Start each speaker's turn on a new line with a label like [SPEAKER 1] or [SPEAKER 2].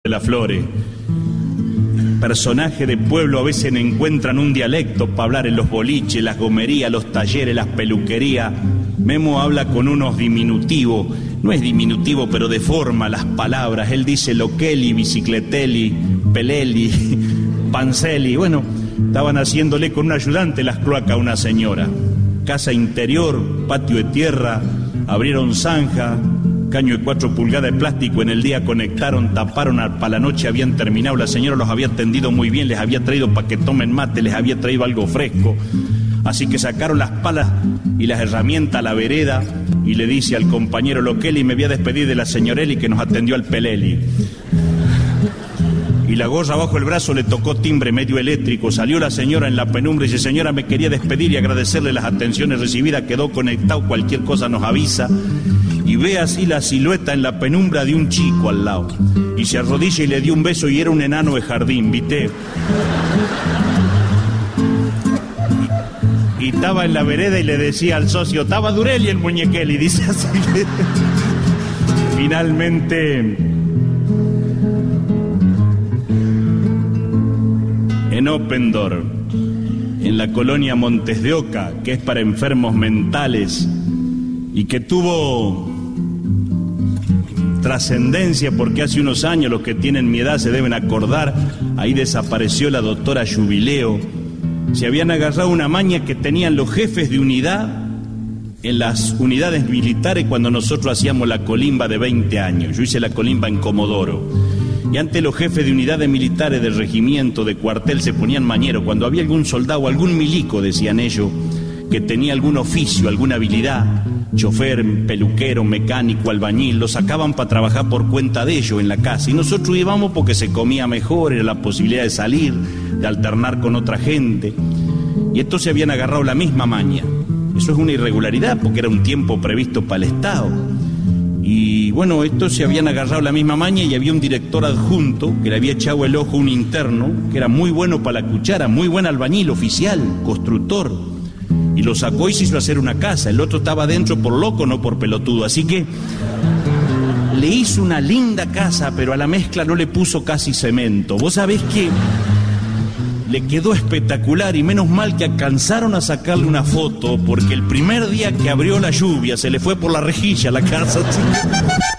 [SPEAKER 1] las flores. Personajes de pueblo a veces encuentran un dialecto para hablar en los boliches, las gomerías, los talleres, las peluquerías. Memo habla con unos diminutivos, no es diminutivo pero deforma las palabras. Él dice loqueli, bicicletelli, peleli, panceli. Bueno, estaban haciéndole con un ayudante las cloacas a una señora. Casa interior, patio de tierra, abrieron zanja, caño de 4 pulgadas de plástico, en el día conectaron, taparon, para la noche habían terminado, la señora los había atendido muy bien, les había traído para que tomen mate, les había traído algo fresco, así que sacaron las palas y las herramientas a la vereda y le dice al compañero Loqueli, me voy a despedir de la señoreli que nos atendió al Peleli. Y la gorra bajo el brazo le tocó timbre medio eléctrico, salió la señora en la penumbra y dice, señora, me quería despedir y agradecerle las atenciones recibidas, quedó conectado, cualquier cosa nos avisa. Y ve así la silueta en la penumbra de un chico al lado. Y se arrodilla y le dio un beso y era un enano de jardín, ¿viste? Y estaba en la vereda y le decía al socio, estaba Durelli el muñequel, y dice así. Finalmente, en Opendorf, en la colonia Montes de Oca, que es para enfermos mentales y que tuvo trascendencia porque hace unos años, los que tienen mi edad se deben acordar, ahí desapareció la doctora Jubileo. Se habían agarrado una maña que tenían los jefes de unidad en las unidades militares cuando nosotros hacíamos la colimba de 20 años. Yo hice la colimba en Comodoro. Y antes los jefes de unidades militares del regimiento, de cuartel, se ponían mañeros. Cuando había algún soldado, algún milico, decían ellos, que tenía algún oficio, alguna habilidad, chofer, peluquero, mecánico, albañil, lo sacaban para trabajar por cuenta de ellos en la casa. Y nosotros íbamos porque se comía mejor, era la posibilidad de salir, de alternar con otra gente. Y estos se habían agarrado la misma maña. Eso es una irregularidad porque era un tiempo previsto para el Estado. Y bueno, estos se habían agarrado la misma maña y había un director adjunto que le había echado el ojo a un interno que era muy bueno para la cuchara, muy buen albañil, oficial, constructor. Y lo sacó y se hizo hacer una casa. El otro estaba adentro por loco, no por pelotudo. Así que le hizo una linda casa, pero a la mezcla no le puso casi cemento. Vos sabés que le quedó espectacular y menos mal que alcanzaron a sacarle una foto porque el primer día que abrió la lluvia se le fue por la rejilla a la casa.